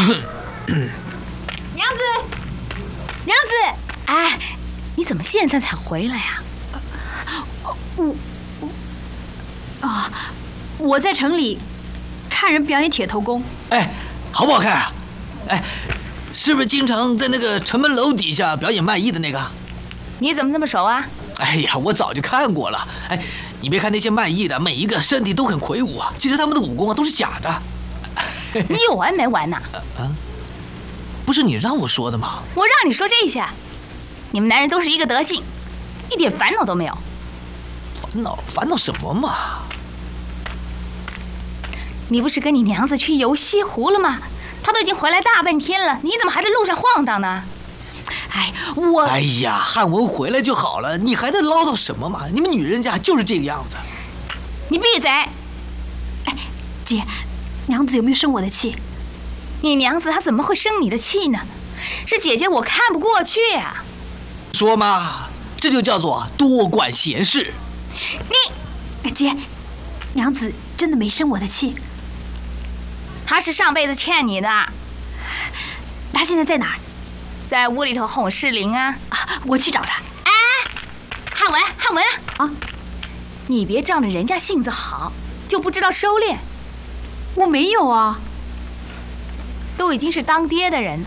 娘子，娘子， 哎，你怎么现在才回来呀？ 我在城里看人表演铁头功。 哎，好不好看啊？哎，是不是经常在那个城门楼底下表演卖艺的那个？ 你怎么这么熟啊？ 哎呀，我早就看过了。哎，你别看那些卖艺的，每一个身体都很魁梧啊，其实他们的武功啊都是假的。 你有完没完呐？ 不是你让我说的吗？ 我让你说这些，你们男人都是一个德性，一点烦恼都没有。 烦恼什么嘛？ 你不是跟你娘子去游西湖了吗？她都已经回来大半天了，你怎么还在路上晃荡呢？ 哎呀，汉文回来就好了，你还在唠叨什么嘛？你们女人家就是这个样子。 你闭嘴！ 哎，姐，娘子有没有生我的气？ 你娘子她怎么会生你的气呢？是姐姐我看不过去啊！ 说嘛，这就叫做多管闲事。 哎，姐，娘子真的没生我的气。 她是上辈子欠你的。 她现在在哪儿？ 在屋里头哄世林啊！ 我去找她。 哎，汉文啊！你别仗着人家性子好就不知道收敛。 我没有啊。 都已经是当爹的人，